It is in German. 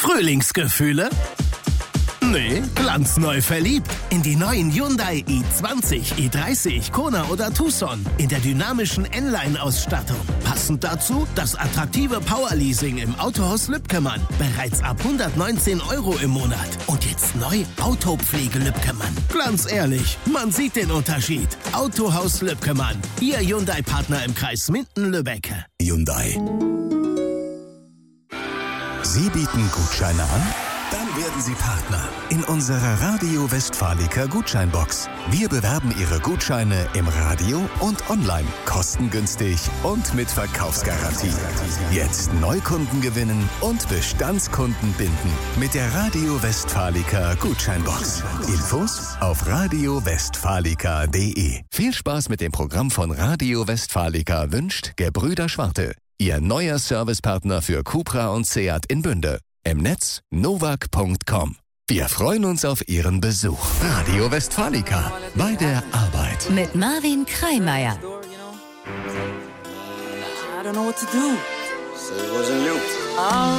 Frühlingsgefühle? Nee, glanzneu verliebt. In die neuen Hyundai i20, i30, Kona oder Tucson. In der dynamischen N-Line-Ausstattung. Passend dazu das attraktive Powerleasing im Autohaus Lübkemann. Bereits ab 119 € im Monat. Und jetzt neu Autopflege Lübkemann. Ganz ehrlich, man sieht den Unterschied. Autohaus Lübkemann. Ihr Hyundai-Partner im Kreis Minden-Lübbecke. Hyundai. Sie bieten Gutscheine an? Dann werden Sie Partner in unserer Radio Westfalica Gutscheinbox. Wir bewerben Ihre Gutscheine im Radio und online. Kostengünstig und mit Verkaufsgarantie. Jetzt Neukunden gewinnen und Bestandskunden binden mit der Radio Westfalica Gutscheinbox. Infos auf radiowestfalica.de. Viel Spaß mit dem Programm von Radio Westfalica wünscht Gebrüder Schwarte. Ihr neuer Servicepartner für Cupra und Seat in Bünde. Im Netz novak.com. Wir freuen uns auf Ihren Besuch. Radio Westfalica. Bei der Arbeit. Mit Marvin Kreimeier. I don't know what to do. So it wasn't you.